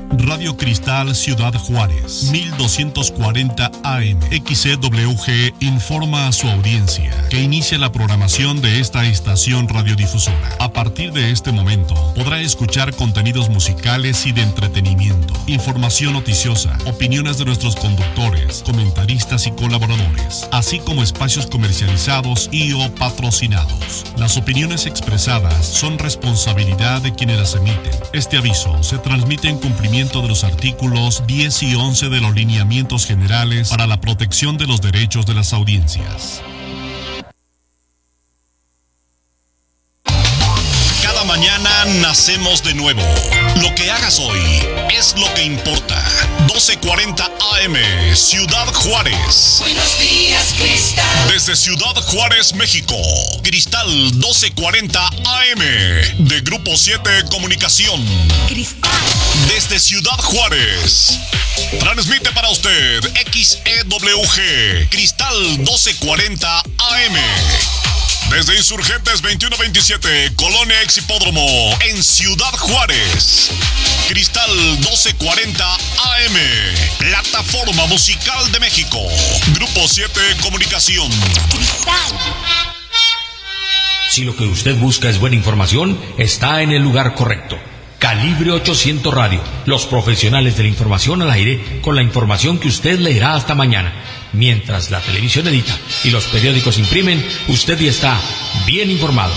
Radio Cristal Ciudad Juárez, 1240 AM. XCWG informa a su audiencia que inicia la programación de esta estación radiodifusora. A partir de este momento, podrá escuchar contenidos musicales y de entretenimiento, información noticiosa, opiniones de nuestros conductores, comentaristas y colaboradores, así como espacios comercializados y o patrocinados. Las opiniones expresadas son responsabilidad de quienes las emiten. Este aviso se transmite en cumplimiento de los artículos 10 y 11 de los lineamientos generales para la protección de los derechos de las audiencias. Cada mañana nacemos de nuevo. Lo que hagas hoy es lo que importa. 1240 AM, Ciudad Juárez. Buenos días, Cristal. Desde Ciudad Juárez, México. Cristal 1240 AM, de Grupo 7 Comunicación. Cristal. Desde Ciudad Juárez. Transmite para usted XEWG, Cristal 1240 AM. Desde Insurgentes 2127, Colonia Exhipódromo, en Ciudad Juárez. Cristal 1240 AM, plataforma musical de México. Grupo 7 Comunicación. Cristal. Si lo que usted busca es buena información, está en el lugar correcto. Calibre 800 Radio, los profesionales de la información al aire, con la información que usted leerá hasta mañana. Mientras la televisión edita y los periódicos imprimen, usted ya está bien informado.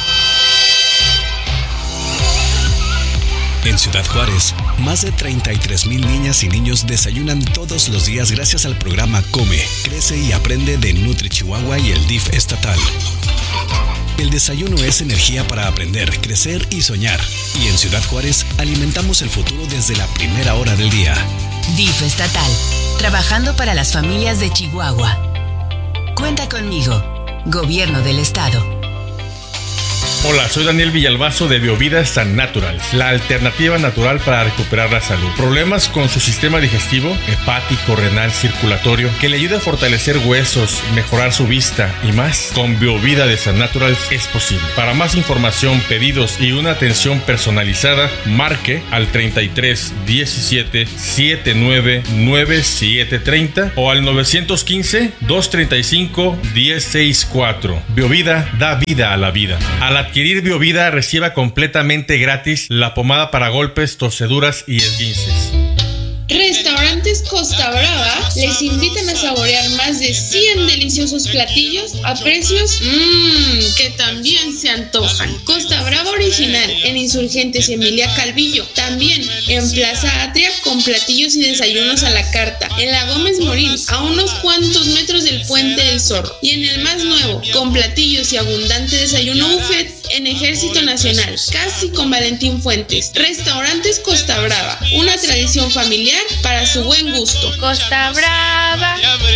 En Ciudad Juárez, más de 33,000 niñas y niños desayunan todos los días gracias al programa Come, Crece y Aprende de Nutri Chihuahua y el DIF estatal. El desayuno es energía para aprender, crecer y soñar. Y en Ciudad Juárez alimentamos el futuro desde la primera hora del día. DIF estatal, trabajando para las familias de Chihuahua. Cuenta conmigo, Gobierno del Estado. Hola, soy Daniel Villalbazo de Biovida San Natural, la alternativa natural para recuperar la salud. Problemas con su sistema digestivo, hepático, renal, circulatorio, que le ayude a fortalecer huesos, mejorar su vista y más. Con Biovida de San Natural es posible. Para más información, pedidos y una atención personalizada, marque al 33 17 79 9730 o al 915 235 1064. Biovida da vida a la vida. Al adquirir Biovida, reciba completamente gratis la pomada para golpes, torceduras y esguinces. Restaurantes Costa Brava les invitan a saborear más de 100 deliciosos platillos a precios que también se antojan. Costa Brava original en Insurgentes Emilia Calvillo, también en Plaza Atria con platillos y desayunos a la carta, en la Gómez Morín a unos cuantos metros del Puente del Zorro, y en el más nuevo con platillos y abundante desayuno buffet en Ejército Nacional, casi con Valentín Fuentes. Restaurantes Costa Brava, una tradición familiar para su buen gusto. Costa Brava.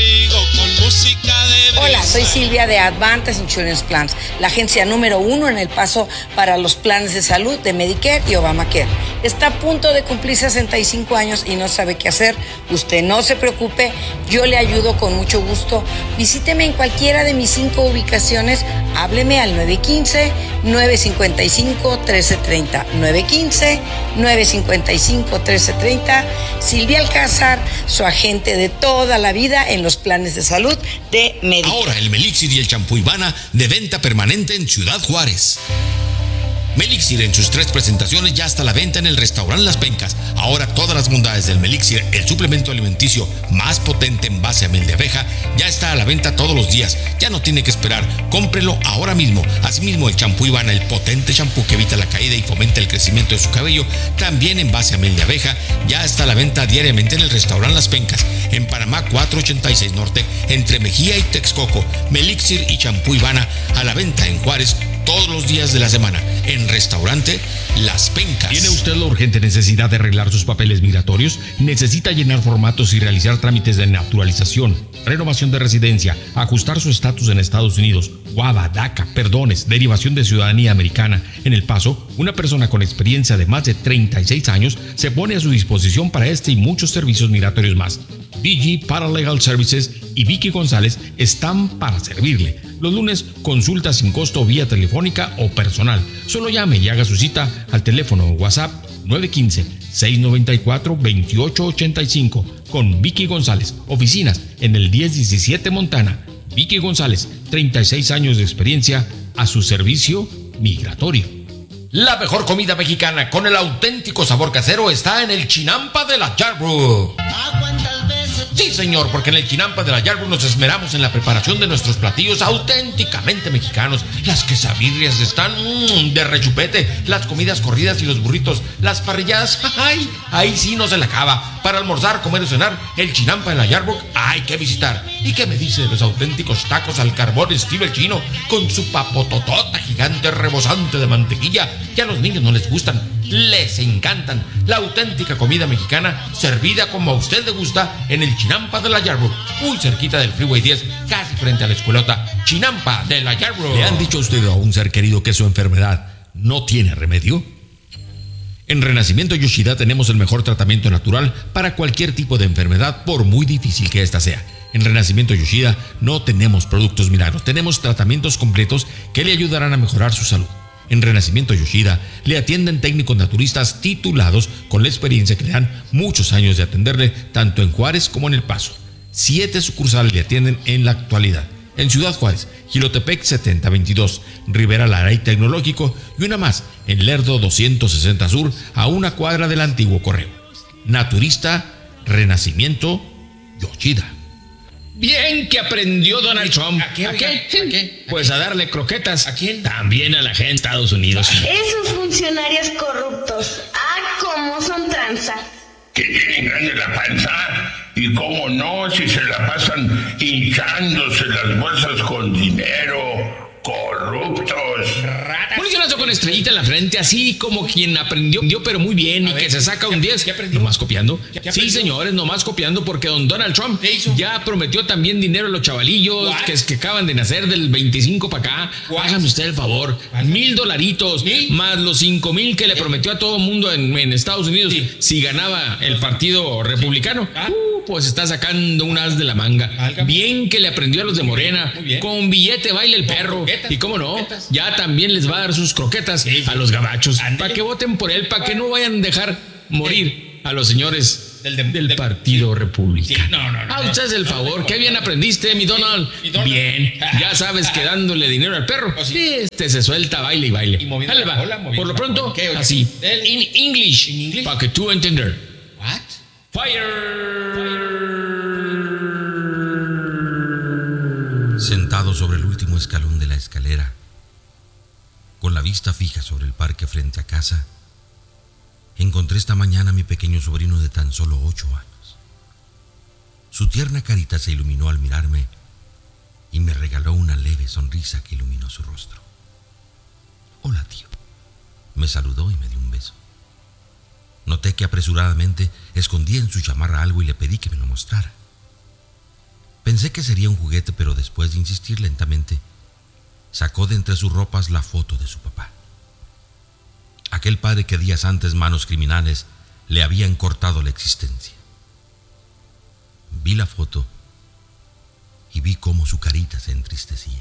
Hola, soy Silvia de Advantage Insurance Plans, la agencia número 1 en El Paso para los planes de salud de Medicare y Obamacare. Está a punto de cumplir 65 años y no sabe qué hacer. Usted no se preocupe, yo le ayudo con mucho gusto. Visíteme en cualquiera de mis 5 ubicaciones. Hábleme al 915-955-1330. 915-955-1330. Silvia Alcázar, su agente de toda la vida en los planes de salud de Medicare. Ahora el Melixir y el champú Ivana de venta permanente en Ciudad Juárez. Melixir en sus 3 presentaciones ya está a la venta en el restaurante Las Pencas. Ahora todas las bondades del Melixir, el suplemento alimenticio más potente en base a miel de abeja, ya está a la venta todos los días. Ya no tiene que esperar, cómprelo ahora mismo. Asimismo el champú Ivana, el potente champú que evita la caída y fomenta el crecimiento de su cabello, también en base a miel de abeja, ya está a la venta diariamente en el restaurante Las Pencas, en Panamá 486 Norte, entre Mejía y Texcoco. Melixir y champú Ivana a la venta en Juárez todos los días de la semana en restaurante Las Pencas. ¿Tiene usted la urgente necesidad de arreglar sus papeles migratorios? ¿Necesita llenar formatos y realizar trámites de naturalización, renovación de residencia, ajustar su estatus en Estados Unidos, WADA, DACA, perdones, derivación de ciudadanía americana? En El Paso, una persona con experiencia de más de 36 años se pone a su disposición para este y muchos servicios migratorios más. DG Paralegal Services y Vicky González están para servirle. Los lunes, consulta sin costo vía telefónica o personal. Solo llame y haga su cita al teléfono WhatsApp 915-694-2885 con Vicky González. Oficinas en el 1017 Montana. Vicky González, 36 años de experiencia a su servicio migratorio. La mejor comida mexicana con el auténtico sabor casero está en el Chinampa de la Yarbrough. Sí, señor, porque en el Chinampa de la Yarbrough nos esmeramos en la preparación de nuestros platillos auténticamente mexicanos. Las quesabirrias están de rechupete, las comidas corridas y los burritos, las parrilladas, ¡ay! Ahí sí no se le acaba. Para almorzar, comer o cenar, el Chinampa de la Yarbrough hay que visitar. ¿Y qué me dice de los auténticos tacos al carbón estilo el chino, con su papototota gigante rebosante de mantequilla, que a los niños no les gustan, les encantan? La auténtica comida mexicana servida como a usted le gusta en el Chinampa de la Yarbrough, muy cerquita del Freeway 10, casi frente a la escuelota. Chinampa de la Yarbrough. ¿Le han dicho a usted o a un ser querido que su enfermedad no tiene remedio? En Renacimiento Yoshida tenemos el mejor tratamiento natural para cualquier tipo de enfermedad, por muy difícil que ésta sea. En Renacimiento Yoshida no tenemos productos milagros, tenemos tratamientos completos que le ayudarán a mejorar su salud. En Renacimiento Yoshida le atienden técnicos naturistas titulados con la experiencia que le dan muchos años de atenderle tanto en Juárez como en El Paso. 7 sucursales le atienden en la actualidad. En Ciudad Juárez, Jilotepec 7022, Rivera Lara y Tecnológico, y una más en Lerdo 260 Sur, a una cuadra del antiguo correo. Naturista Renacimiento Yoshida. Bien que aprendió Donald Trump. ¿A qué? Pues a darle croquetas. ¿A quién? También a la gente de Estados Unidos. Esos funcionarios corruptos. ¿Cómo son tranza? Que tienen grande la panza. Y cómo no, si se la pasan hinchándose las bolsas con dinero. Corruptos. Funcionazo con estrellita en la frente, así como quien aprendió pero muy bien, y que se saca un 10. ¿Nomás copiando? Sí, señores, nomás copiando, porque don Donald Trump ya prometió también dinero a los chavalillos que acaban de nacer del 25 para acá. Hágame usted el favor, $1,000 más los 5,000 que le prometió a todo el mundo en Estados Unidos si ganaba el partido republicano. Pues está sacando un as de la manga. Bien que le aprendió a los de Morena. Con billete baila el perro. Y cómo no, ya también les va a dar sus croquetas a los gabachos, para que voten por él, para que no vayan a dejar morir a los señores del Partido Republicano. A ustedes el favor, qué bien aprendiste, mi Donald. Bien, ya sabes que dándole dinero al perro, se suelta, baile y baile. Dale, va. Por lo pronto, así, in English, para que tú entender. What? Fire. Sentado sobre el último escalón de la escalera, con la vista fija sobre el parque frente a casa, encontré esta mañana a mi pequeño sobrino de tan solo 8 años. Su tierna carita se iluminó al mirarme y me regaló una leve sonrisa que iluminó su rostro. Hola, tío. Me saludó y me dio un beso. Noté que apresuradamente escondía en su chamarra algo y le pedí que me lo mostrara. Pensé que sería un juguete, pero después de insistir lentamente, sacó de entre sus ropas la foto de su papá. Aquel padre que días antes manos criminales le habían cortado la existencia. Vi la foto y vi cómo su carita se entristecía.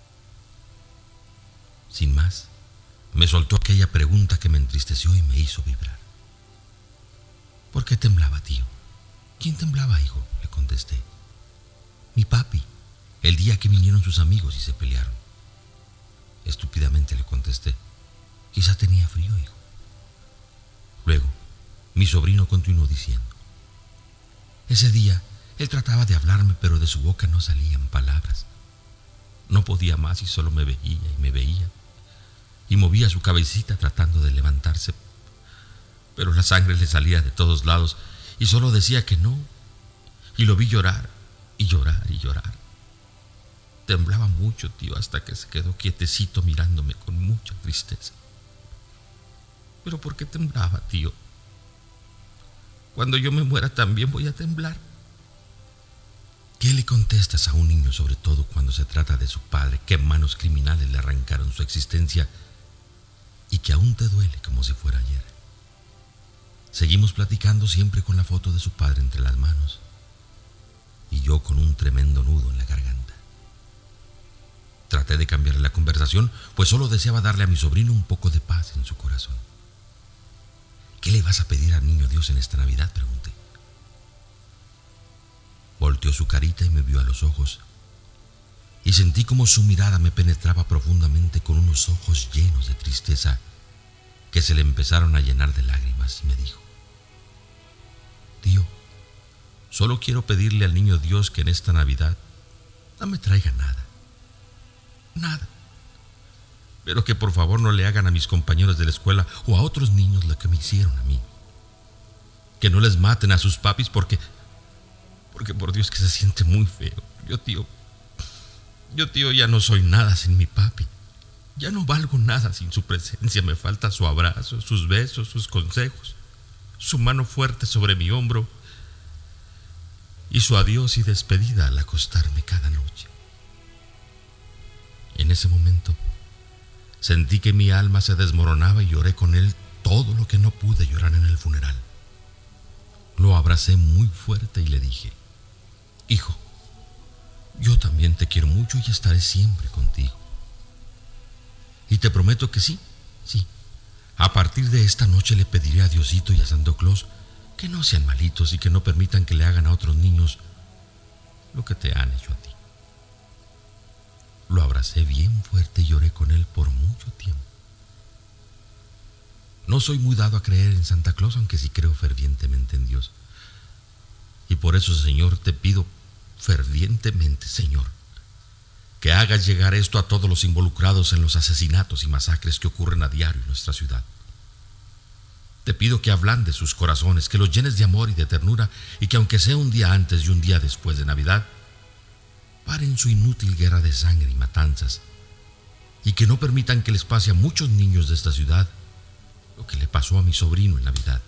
Sin más, me soltó aquella pregunta que me entristeció y me hizo vibrar. ¿Por qué temblaba, tío? ¿Quién temblaba, hijo?, le contesté. Mi papi, el día que vinieron sus amigos y se pelearon. Estúpidamente le contesté. Quizá tenía frío, hijo. Luego, mi sobrino continuó diciendo. Ese día, él trataba de hablarme, pero de su boca no salían palabras. No podía más y solo me veía y me veía. Y movía su cabecita tratando de levantarse. Pero la sangre le salía de todos lados y solo decía que no. Y lo vi llorar. Y llorar y llorar. Temblaba mucho, tío, hasta que se quedó quietecito mirándome con mucha tristeza. ¿Pero por qué temblaba, tío? Cuando yo me muera también voy a temblar. ¿Qué le contestas a un niño, sobre todo cuando se trata de su padre, que manos criminales le arrancaron su existencia y que aún te duele como si fuera ayer? Seguimos platicando siempre con la foto de su padre entre las manos. Y yo con un tremendo nudo en la garganta. Traté de cambiarle la conversación, pues solo deseaba darle a mi sobrino un poco de paz en su corazón. ¿qué le vas a pedir al niño Dios en esta Navidad?, pregunté. Volteó su carita y me vio a los ojos, y sentí como su mirada me penetraba profundamente con unos ojos llenos de tristeza que se le empezaron a llenar de lágrimas, y me dijo: tío, solo quiero pedirle al niño Dios que en esta Navidad no me traiga nada, pero que por favor no le hagan a mis compañeros de la escuela o a otros niños lo que me hicieron a mí. Que no les maten a sus papis porque por Dios que se siente muy feo. Yo tío, ya no soy nada sin mi papi. Ya no valgo nada sin su presencia. Me falta su abrazo, sus besos, sus consejos, su mano fuerte sobre mi hombro y su adiós y despedida al acostarme cada noche. En ese momento sentí que mi alma se desmoronaba y lloré con él todo lo que no pude llorar en el funeral. Lo abracé muy fuerte y le dije: hijo, yo también te quiero mucho y estaré siempre contigo. Y te prometo que sí, a partir de esta noche le pediré a Diosito y a Santo Claus que no sean malitos y que no permitan que le hagan a otros niños lo que te han hecho a ti. Lo abracé bien fuerte y lloré con él por mucho tiempo. No soy muy dado a creer en Santa Claus, aunque sí creo fervientemente en Dios. Y por eso, Señor, te pido fervientemente, Señor, que hagas llegar esto a todos los involucrados en los asesinatos y masacres que ocurren a diario en nuestra ciudad. Te pido que ablandes sus corazones, que los llenes de amor y de ternura, y que aunque sea un día antes y un día después de Navidad, paren su inútil guerra de sangre y matanzas, y que no permitan que les pase a muchos niños de esta ciudad lo que le pasó a mi sobrino en Navidad.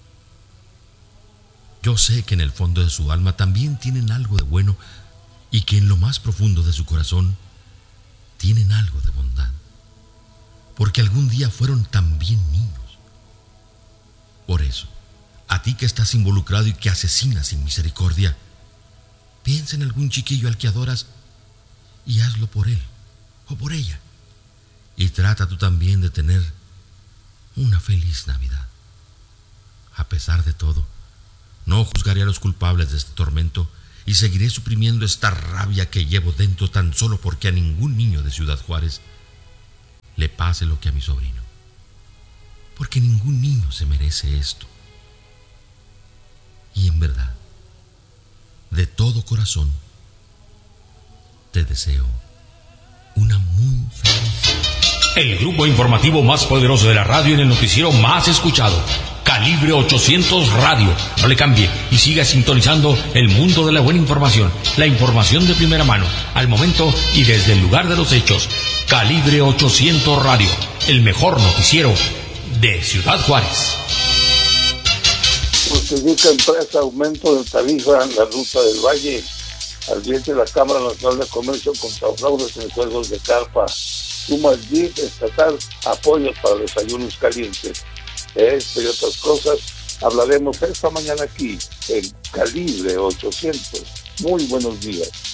Yo sé que en el fondo de su alma también tienen algo de bueno y que en lo más profundo de su corazón tienen algo de bondad, porque algún día fueron también niños. Por eso, a ti que estás involucrado y que asesinas sin misericordia, piensa en algún chiquillo al que adoras y hazlo por él o por ella. Y trata tú también de tener una feliz Navidad. A pesar de todo, no juzgaré a los culpables de este tormento y seguiré suprimiendo esta rabia que llevo dentro tan solo porque a ningún niño de Ciudad Juárez le pase lo que a mi sobrino. Porque ningún niño se merece esto. Y en verdad, de todo corazón, te deseo una muy feliz. El grupo informativo más poderoso de la radio en el noticiero más escuchado. Calibre 800 Radio. No le cambie y siga sintonizando el mundo de la buena información. La información de primera mano, al momento y desde el lugar de los hechos. Calibre 800 Radio. El mejor noticiero de Ciudad Juárez. Justifica empresa aumento de tarifa en la ruta del Valle. Advierte la Cámara Nacional de Comercio contra fraudes en juegos de carpa. Suma el DIF estatal apoyos para desayunos calientes. Esto y otras cosas hablaremos esta mañana aquí en Calibre 800. Muy buenos días.